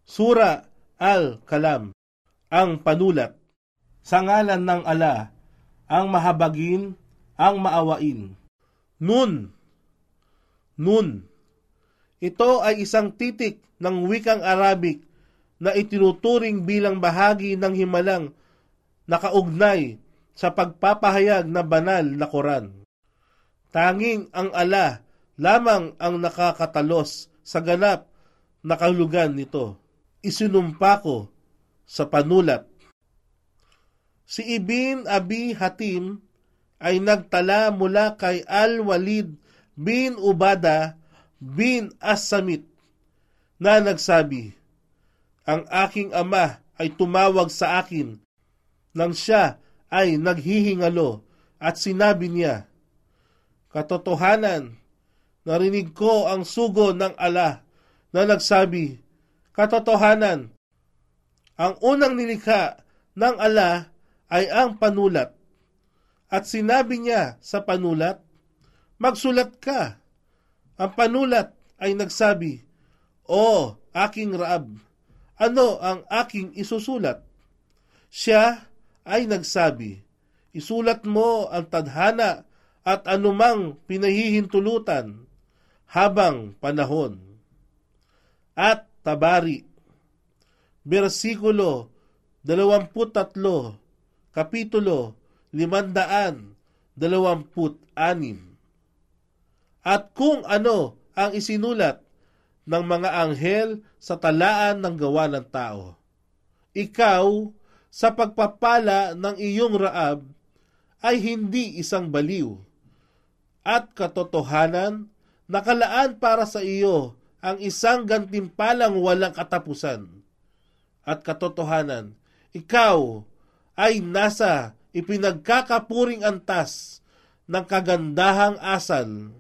Sura Al-Kalam, ang panulat. Sa ngalan ng Allah, ang mahabagin, ang maawain. Nun. Ito ay isang titik ng wikang Arabic na itinuturing bilang bahagi ng himalang nakaugnay sa pagpapahayag na banal na Quran. Tanging ang Allah lamang ang nakakatalos sa ganap na kahulugan nito. Isinumpa ko sa panulat. Si Ibn Abi Hatim ay nagtala mula kay Al-Walid bin Ubadah bin As-Samit na nagsabi, ang aking ama ay tumawag sa akin nang siya ay naghihingalo at sinabi niya, katotohanan, narinig ko ang sugo ng Allah na nagsabi, katotohanan, ang unang nilikha ng Allah ay ang panulat. At sinabi niya sa panulat, magsulat ka. Ang panulat ay nagsabi, O aking Raab, ano ang aking isusulat? Siya ay nagsabi, isulat mo ang tadhana at anumang pinahihintulutan habang panahon. At Tabari, versikulo 23, kapitulo 526. At kung ano ang isinulat ng mga anghel sa talaan ng gawa ng tao, ikaw sa pagpapala ng iyong Raab ay hindi isang baliw, at katotohanan nakalaan para sa iyo ang isang gantimpalang walang katapusan. At katotohanan, ikaw ay nasa ipinagkakapuring antas ng kagandahang asal.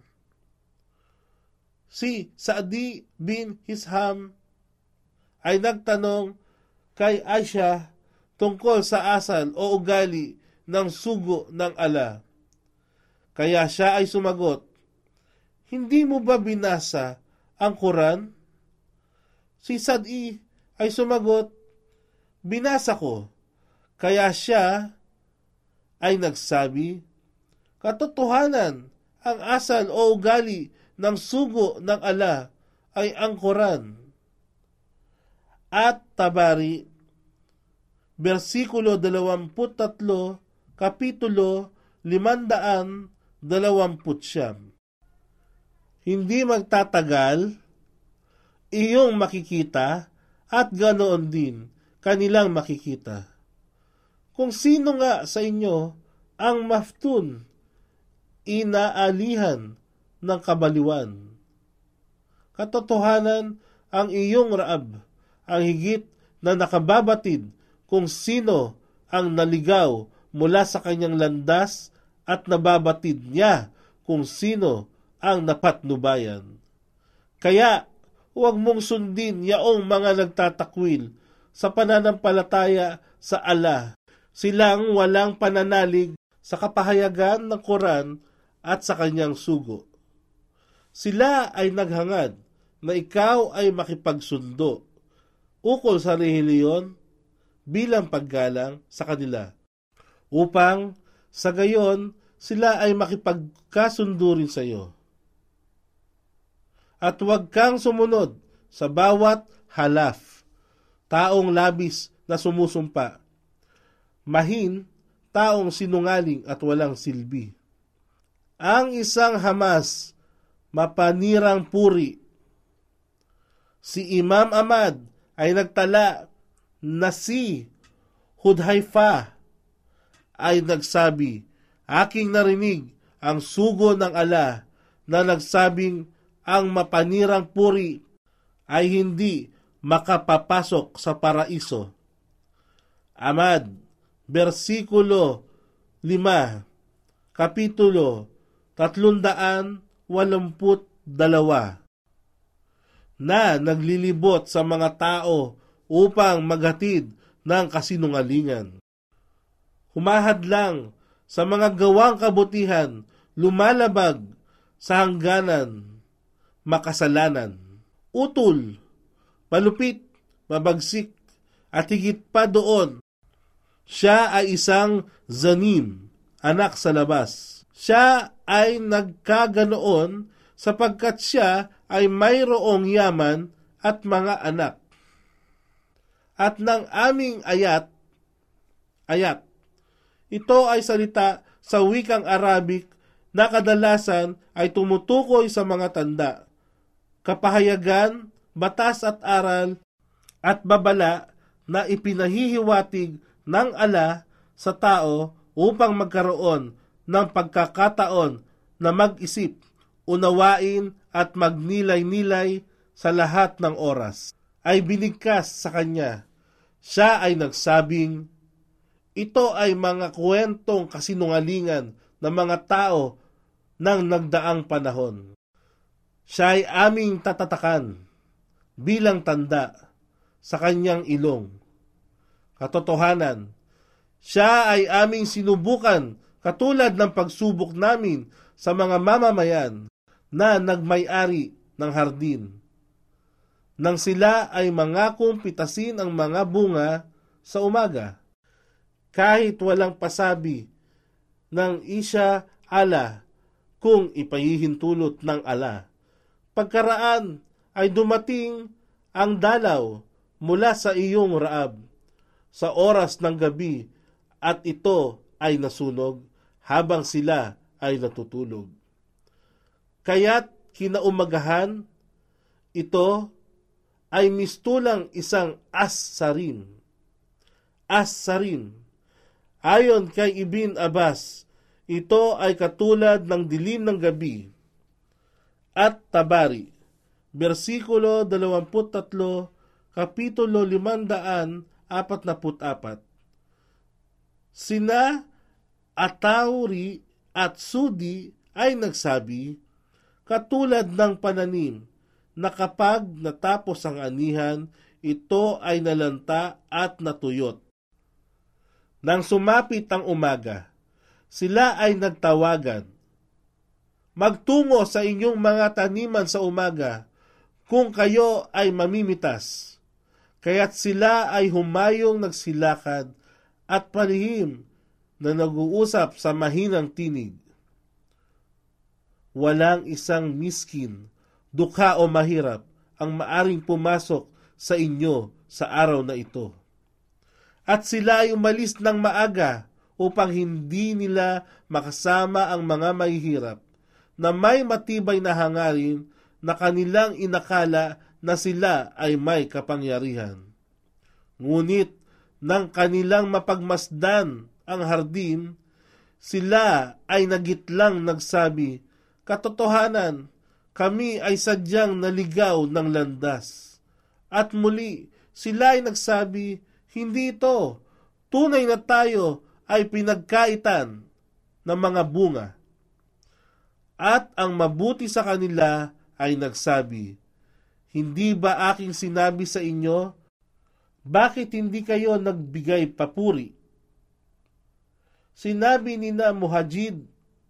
Si Sa'di bin Hisham ay nagtanong kay Aisha tungkol sa asal o ugali ng sugo ng Allah. Kaya siya ay sumagot, hindi mo ba binasa ang Quran? Si Sa'di ay sumagot, binasa ko. Kaya siya ay nagsabi, katotohanan, ang asal o ugali ng sugo ng Allah ay ang Quran. At Tabari, versikulo 23, kapitulo 529. Hindi magtatagal, iyong makikita at ganoon din kanilang makikita. Kung sino nga sa inyo ang maftun, inaalihan ng kabaliwan. Katotohanan, ang iyong Raab ang higit na nakababatid kung sino ang naligaw mula sa kanyang landas at nababatid niya kung sino ang napatnubayan. Kaya, huwag mong sundin yaong mga nagtatakwil sa pananampalataya sa Allah. Silang walang pananalig sa kapahayagan ng Quran at sa kanyang sugo. Sila ay naghangad na ikaw ay makipagsundo ukol sa relihiyon bilang paggalang sa kanila, upang sa gayon sila ay makipagkasundo rin sa iyo. At huwag kang sumunod sa bawat halaf, taong labis na sumusumpa, mahin, taong sinungaling at walang silbi. Ang isang Hamas, mapanirang puri. Si Imam Ahmad ay nagtala na si Hudhaifa ay nagsabi, aking narinig ang sugo ng Allah na nagsabing ang mapanirang puri ay hindi makapapasok sa paraiso. Ahmad, versikulo 5, kapitulo 382, na naglilibot sa mga tao upang maghatid ng kasinungalingan. Humahadlang sa mga gawang kabutihan, lumalabag sa hangganan, makasalanan. Utol, malupit mabagsik, at higit pa doon, siya ay isang zanim, anak sa labas. Siya ay nagkaganoon sapagkat siya ay mayroong yaman at mga anak. At ng aming ayat, ito ay salita sa wikang Arabic na kadalasan ay tumutukoy sa mga tanda, kapahayagan, batas at aral, at babala na ipinahihiwatig ng ala sa tao upang magkaroon ng pagkakataon na mag-isip, unawain at magnilay-nilay sa lahat ng oras. Ay binigkas sa kanya. Siya ay nagsabing, ito ay mga kwentong kasinungalingan ng mga tao ng nagdaang panahon. Siya ay aming tatatakan bilang tanda sa kanyang ilong. Katotohanan, siya ay aming sinubukan katulad ng pagsubok namin sa mga mamamayan na nagmay-ari ng hardin, nang sila ay mangakong pitasin ang mga bunga sa umaga, kahit walang pasabi ng isya ala kung ipahihintulot ng ala. Pagkaraan ay dumating ang dalaw mula sa iyong Raab sa oras ng gabi at ito ay nasunog habang sila ay natutulog. Kaya't kinaumagahan, ito ay mistulang isang as-sarim. As-sarim. Ayon kay Ibn Abbas, ito ay katulad ng dilim ng gabi. At Tabari, versikulo 23, kapitulo 544. Sina Atauri at Sudi ay nagsabi, katulad ng pananim na kapag natapos ang anihan, ito ay nalanta at natuyot. Nang sumapit ang umaga, sila ay nagtawagan, magtungo sa inyong mga taniman sa umaga kung kayo ay mamimitas. Kaya't sila ay humayong nagsilakad at palihim na nag-uusap sa mahinang tinig. Walang isang miskin, dukha o mahirap ang maaring pumasok sa inyo sa araw na ito. At sila ay umalis ng maaga upang hindi nila makasama ang mga mahihirap na may matibay na hangarin na kanilang inakala na sila ay may kapangyarihan. Ngunit nang kanilang mapagmasdan ang hardin, sila ay nagitlang nagsabi, katotohanan, kami ay sadyang naligaw ng landas. At muli, sila ay nagsabi, hindi ito, tunay na tayo ay pinagkaitan ng mga bunga. At ang mabuti sa kanila ay nagsabi, hindi ba aking sinabi sa inyo, bakit hindi kayo nagbigay papuri? Sinabi ni na Muhajid,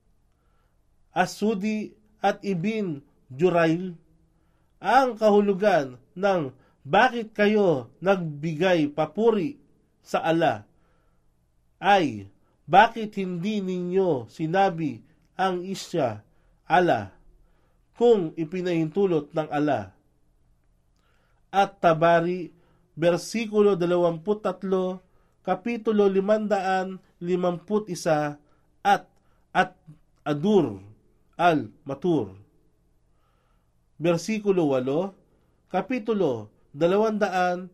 Asudi at Ibn Jurail ang kahulugan ng bakit kayo nagbigay papuri sa ala ay bakit hindi ninyo sinabi ang isya ala kung ipinahintulot ng ala. At Tabari, versikulo 23, kapitulo 551 at Adur al-Matur. Versikulo 8, kapitulo 253.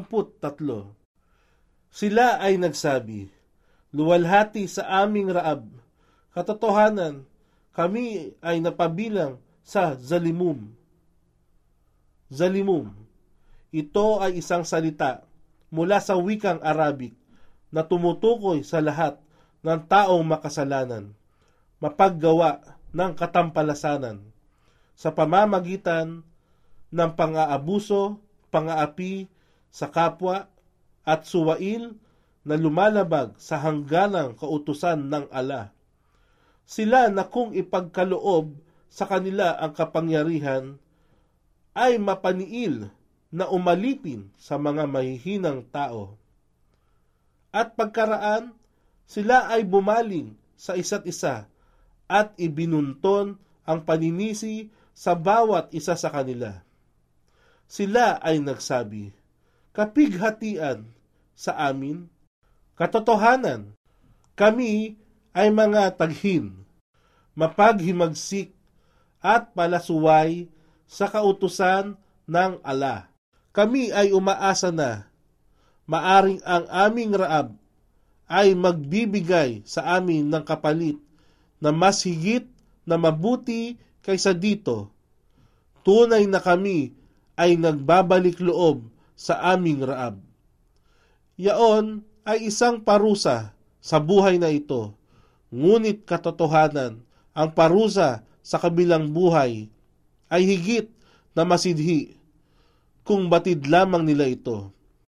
Sila ay nagsabi, luwalhati sa aming Raab, katotohanan, kami ay napabilang sa zalimum. Zalimum. Ito ay isang salita mula sa wikang Arabic na tumutukoy sa lahat ng taong makasalanan, mapaggawa ng katampalasanan sa pamamagitan ng pang-aabuso, pang-aapi sa kapwa at suwail na lumalabag sa hangganang kautusan ng ala. Sila na kung ipagkaloob sa kanila ang kapangyarihan ay mapaniil na umalipin sa mga mahihinang tao. At pagkaraan, sila ay bumaling sa isa't isa at ibinunton ang paninisi sa bawat isa sa kanila. Sila ay nagsabi, "Kapighatian sa amin, katotohanan, kami ay mga taghin, mapaghimagsik at palasuway sa kautusan ng ala. Kami ay umaasa na maaring ang aming Raab ay magbibigay sa amin ng kapalit na mas higit na mabuti kaysa dito. Tunay na kami ay nagbabalik loob sa aming Raab." Yaon ay isang parusa sa buhay na ito, ngunit katotohanan, ang parusa sa kabilang buhay ay higit na masidhi kung batid lamang nila ito.